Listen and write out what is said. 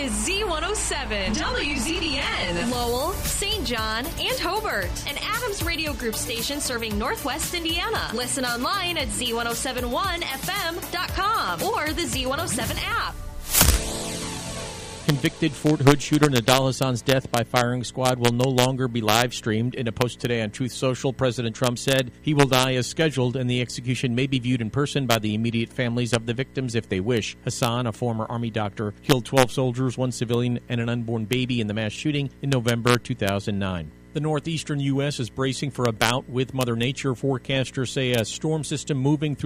is Z107, WZDN, Lowell, St. John, and Hobart, an Adams Radio Group station serving Northwest Indiana. Listen online at Z1071FM.com or the Z107 app. Convicted Fort Hood shooter Nidal Hasan's death by firing squad will no longer be live streamed. In a post today on Truth Social, President Trump said he will die as scheduled and the execution may be viewed in person by the immediate families of the victims if they wish. Hasan, a former Army doctor, killed 12 soldiers, 1 civilian, and an unborn baby in the mass shooting in November 2009. The northeastern U.S. is bracing for a bout with Mother Nature. Forecasters say a storm system moving through